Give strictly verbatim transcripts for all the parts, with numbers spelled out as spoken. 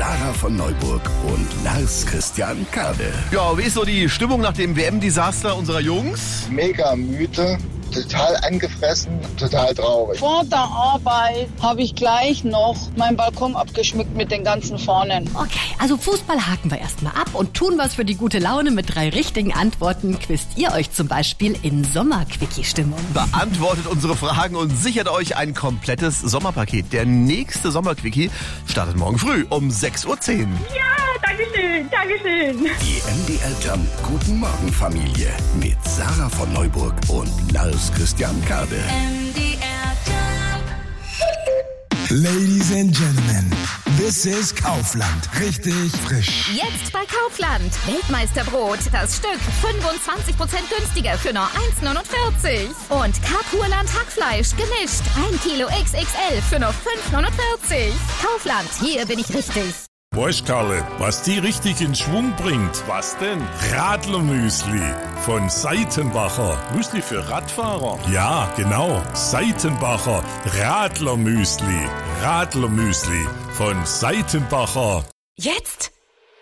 Sarah von Neuburg und Lars Christian Kade. Ja, wie ist so die Stimmung nach dem W M-Desaster unserer Jungs? Mega müde, total angefressen, total traurig. Vor der Arbeit habe ich gleich noch meinen Balkon abgeschmückt mit den ganzen Fahnen. Okay, also Fußball haken wir erstmal ab und tun was für die gute Laune. Mit drei richtigen Antworten quizt ihr euch zum Beispiel in Sommer-Quickie-Stimmung. Beantwortet unsere Fragen und sichert euch ein komplettes Sommerpaket. Der nächste Sommer-Quickie startet morgen früh um sechs Uhr zehn. Ja, danke schön, danke schön. Die M D R Jump Guten Morgen Familie mit Sarah von Neuburg und Lars Christian Kade. M D R Jump. Ladies and Gentlemen, this is Kaufland. Richtig frisch. Jetzt bei Kaufland. Weltmeisterbrot. Das Stück fünfundzwanzig Prozent günstiger für nur eins neunundvierzig. Und Karpurland Hackfleisch gemischt. ein Kilo X X L für nur fünf neunundvierzig. Kaufland, hier bin ich richtig. Weißt Karle, was die richtig in Schwung bringt? Was denn? Radlermüsli von Seitenbacher. Müsli für Radfahrer? Ja, genau. Seitenbacher Radlermüsli. Radlermüsli von Seitenbacher. Jetzt?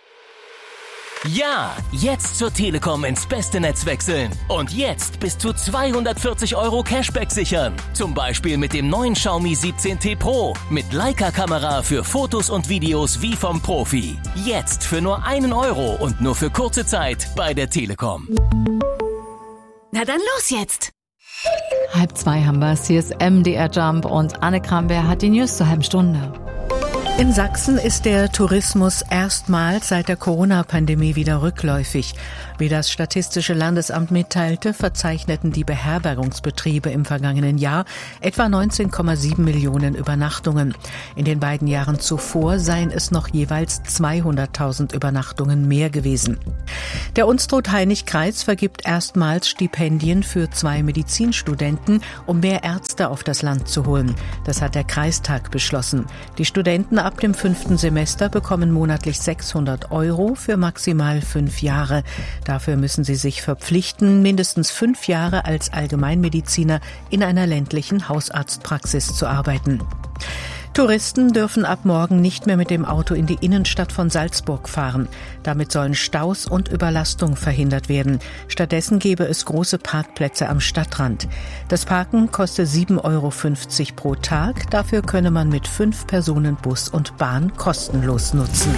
Ja, jetzt zur Telekom ins beste Netz wechseln. Und jetzt bis zu zweihundertvierzig Euro Cashback sichern. Zum Beispiel mit dem neuen Xiaomi siebzehn T Pro. Mit Leica-Kamera für Fotos und Videos wie vom Profi. Jetzt für nur einen Euro und nur für kurze Zeit bei der Telekom. Na dann los jetzt. Halb zwei haben wir es. Hier ist M D R Jump und Anne Kramberg hat die News zur halben Stunde. In Sachsen ist der Tourismus erstmals seit der Corona-Pandemie wieder rückläufig. Wie das Statistische Landesamt mitteilte, verzeichneten die Beherbergungsbetriebe im vergangenen Jahr etwa neunzehn Komma sieben Millionen Übernachtungen. In den beiden Jahren zuvor seien es noch jeweils zweihunderttausend Übernachtungen mehr gewesen. Der Unstrut-Heinrich-Kreis vergibt erstmals Stipendien für zwei Medizinstudenten, um mehr Ärzte auf das Land zu holen. Das hat der Kreistag beschlossen. Die Studenten ab dem fünften Semester bekommen monatlich sechshundert Euro für maximal fünf Jahre. Dafür müssen sie sich verpflichten, mindestens fünf Jahre als Allgemeinmediziner in einer ländlichen Hausarztpraxis zu arbeiten. Touristen dürfen ab morgen nicht mehr mit dem Auto in die Innenstadt von Salzburg fahren. Damit sollen Staus und Überlastung verhindert werden. Stattdessen gebe es große Parkplätze am Stadtrand. Das Parken koste sieben Euro fünfzig pro Tag. Dafür könne man mit fünf Personen Bus und Bahn kostenlos nutzen.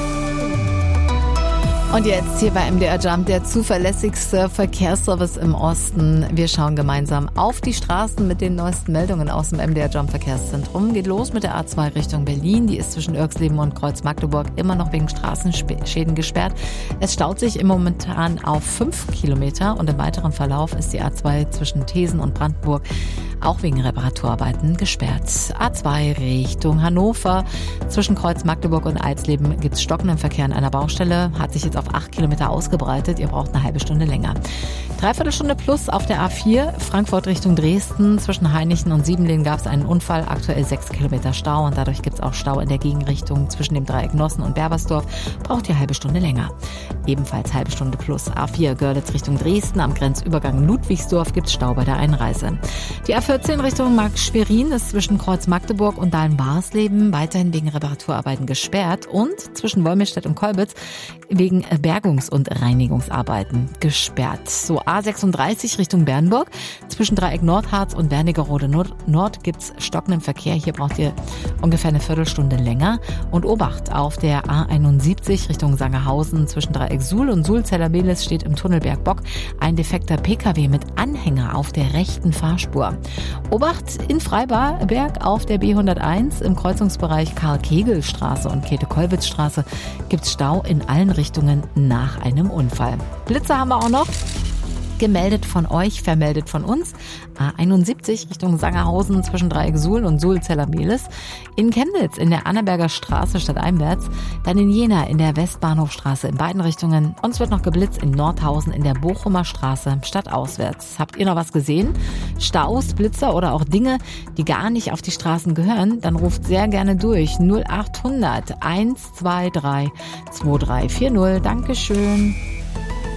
Und jetzt hier bei M D R Jump, der zuverlässigste Verkehrsservice im Osten. Wir schauen gemeinsam auf die Straßen mit den neuesten Meldungen aus dem M D R Jump Verkehrszentrum. Geht los mit der A zwei Richtung Berlin. Die ist zwischen Irxleben und Kreuz-Magdeburg immer noch wegen Straßenschäden gesperrt. Es staut sich im momentan auf fünf Kilometer und im weiteren Verlauf ist die A zwei zwischen Thesen und Brandenburg auch wegen Reparaturarbeiten gesperrt. A zwei Richtung Hannover. Zwischen Kreuz-Magdeburg und Eisleben gibt es stockenden Verkehr an einer Baustelle. Hat sich jetzt auf acht Kilometer ausgebreitet. Ihr braucht eine halbe Stunde länger. Dreiviertelstunde plus auf der A vier. Frankfurt Richtung Dresden. Zwischen Hainichen und Siebenlingen gab es einen Unfall. Aktuell sechs Kilometer Stau und dadurch gibt es auch Stau in der Gegenrichtung zwischen dem Dreieck Nossen und Berbersdorf. Braucht ihr eine halbe Stunde länger. Ebenfalls halbe Stunde plus A vier Görlitz Richtung Dresden. Am Grenzübergang Ludwigsdorf gibt es Stau bei der Einreise. Die A vierzehn Richtung Markt-Schwerin ist zwischen Kreuz-Magdeburg und Dahlen-Barsleben weiterhin wegen Reparaturarbeiten gesperrt und zwischen Wolmirstedt und Kolbitz wegen Bergungs- und Reinigungsarbeiten gesperrt. So A sechsunddreißig Richtung Bernburg. Zwischen Dreieck Nordharz und Wernigerode Nord, Nord gibt's stockenden Verkehr. Hier braucht ihr ungefähr eine Viertelstunde länger. Und Obacht, auf der A einundsiebzig Richtung Sangerhausen zwischen Dreieck Suhl und Suhl-Zellermelis steht im Tunnel Bergbock ein defekter P K W mit Anhänger auf der rechten Fahrspur. Obacht in Freiberg auf der B hunderteins im Kreuzungsbereich Karl-Kegel-Straße und Käthe-Kollwitz-Straße gibt's Stau in allen Richtungen nach einem Unfall. Blitze haben wir auch noch. Gemeldet von euch, vermeldet von uns. A einundsiebzig Richtung Sangerhausen zwischen Dreieck Suhl und Suhl-Zellermelis. In Chemnitz in der Annaberger Straße stadteinwärts. Dann in Jena in der Westbahnhofstraße in beiden Richtungen. Und es wird noch geblitzt in Nordhausen in der Bochumer Straße stadtauswärts. Habt ihr noch was gesehen? Staus, Blitzer oder auch Dinge, die gar nicht auf die Straßen gehören? Dann ruft sehr gerne durch. null achthundert eins zwei drei zwei drei vier null. Dankeschön.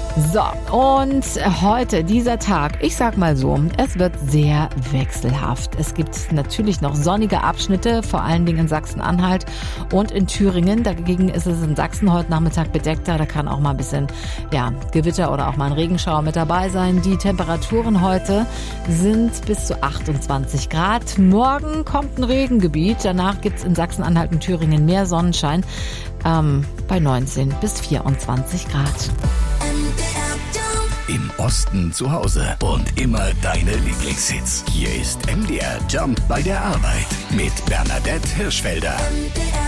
So, und heute, dieser Tag, ich sag mal so, es wird sehr wechselhaft. Es gibt natürlich noch sonnige Abschnitte, vor allen Dingen in Sachsen-Anhalt und in Thüringen. Dagegen ist es in Sachsen heute Nachmittag bedeckter. Da kann auch mal ein bisschen ja, Gewitter oder auch mal ein Regenschauer mit dabei sein. Die Temperaturen heute sind bis zu achtundzwanzig Grad. Morgen kommt ein Regengebiet. Danach gibt's in Sachsen-Anhalt und Thüringen mehr Sonnenschein ähm, bei neunzehn bis vierundzwanzig Grad. Im Osten zu Hause und immer deine Lieblingshits. Hier ist M D R Jump bei der Arbeit mit Bernadette Hirschfelder.